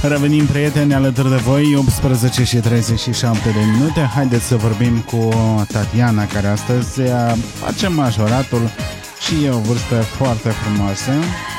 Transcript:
Revenim, prieteni, alături de voi, 18 și 37 de minute. Haideți să vorbim cu Tatiana, care astăzi face majoratul și e o vârstă foarte frumoasă.